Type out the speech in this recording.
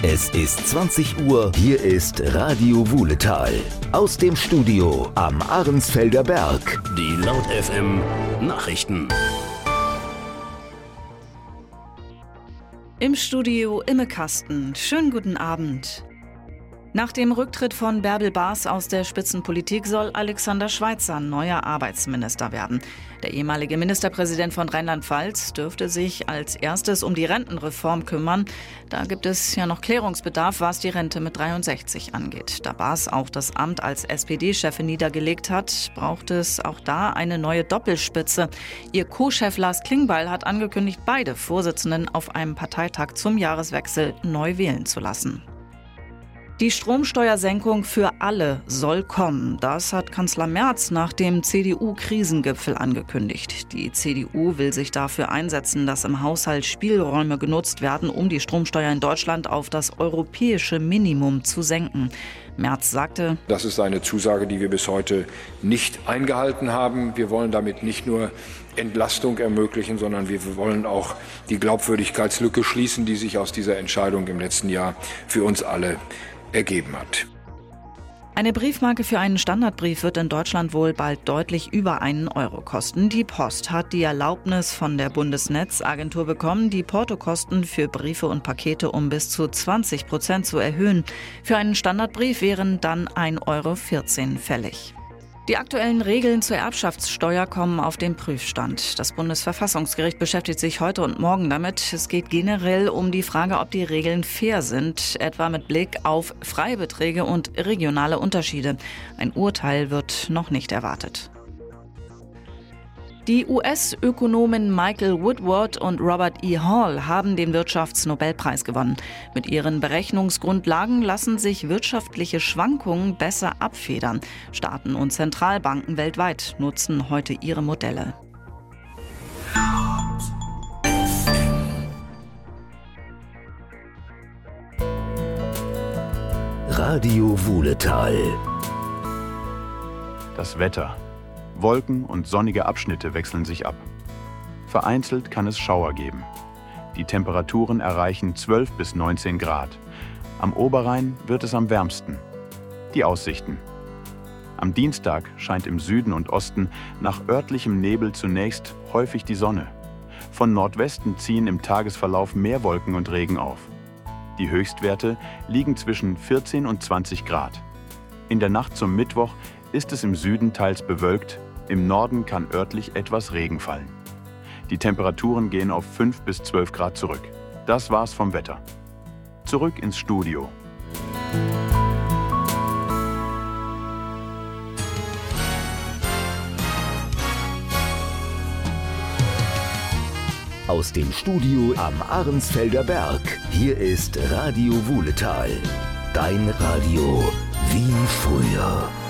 Es ist 20 Uhr, hier ist Radio Wuhletal. Aus dem Studio am Ahrensfelder Berg. Die Laut FM Nachrichten. Im Studio Imme Kasten. Schönen guten Abend. Nach dem Rücktritt von Bärbel Baas aus der Spitzenpolitik soll Alexander Schweitzer neuer Arbeitsminister werden. Der ehemalige Ministerpräsident von Rheinland-Pfalz dürfte sich als erstes um die Rentenreform kümmern. Da gibt es ja noch Klärungsbedarf, was die Rente mit 63 angeht. Da Baas auch das Amt als SPD-Chefin niedergelegt hat, braucht es auch da eine neue Doppelspitze. Ihr Co-Chef Lars Klingbeil hat angekündigt, beide Vorsitzenden auf einem Parteitag zum Jahreswechsel neu wählen zu lassen. Die Stromsteuersenkung für alle soll kommen. Das hat Kanzler Merz nach dem CDU-Krisengipfel angekündigt. Die CDU will sich dafür einsetzen, dass im Haushalt Spielräume genutzt werden, um die Stromsteuer in Deutschland auf das europäische Minimum zu senken. Merz sagte: Das ist eine Zusage, die wir bis heute nicht eingehalten haben. Wir wollen damit nicht nur Entlastung ermöglichen, sondern wir wollen auch die Glaubwürdigkeitslücke schließen, die sich aus dieser Entscheidung im letzten Jahr für uns alle ergeben hat. Eine Briefmarke für einen Standardbrief wird in Deutschland wohl bald deutlich über €1 kosten. Die Post hat die Erlaubnis von der Bundesnetzagentur bekommen, die Portokosten für Briefe und Pakete um bis zu 20% zu erhöhen. Für einen Standardbrief wären dann €1,14 fällig. Die aktuellen Regeln zur Erbschaftssteuer kommen auf den Prüfstand. Das Bundesverfassungsgericht beschäftigt sich heute und morgen damit. Es geht generell um die Frage, ob die Regeln fair sind, etwa mit Blick auf Freibeträge und regionale Unterschiede. Ein Urteil wird noch nicht erwartet. Die US-Ökonomen Michael Woodward und Robert E. Hall haben den Wirtschaftsnobelpreis gewonnen. Mit ihren Berechnungsgrundlagen lassen sich wirtschaftliche Schwankungen besser abfedern. Staaten und Zentralbanken weltweit nutzen heute ihre Modelle. Radio Wuhletal. Das Wetter. Wolken und sonnige Abschnitte wechseln sich ab. Vereinzelt kann es Schauer geben. Die Temperaturen erreichen 12 bis 19 Grad. Am Oberrhein wird es am wärmsten. Die Aussichten. Am Dienstag scheint im Süden und Osten nach örtlichem Nebel zunächst häufig die Sonne. Von Nordwesten ziehen im Tagesverlauf mehr Wolken und Regen auf. Die Höchstwerte liegen zwischen 14 und 20 Grad. In der Nacht zum Mittwoch ist es im Süden teils bewölkt, im Norden kann örtlich etwas Regen fallen. Die Temperaturen gehen auf 5 bis 12 Grad zurück. Das war's vom Wetter. Zurück ins Studio. Aus dem Studio am Ahrensfelder Berg. Hier ist Radio Wuhletal. Dein Radio wie früher.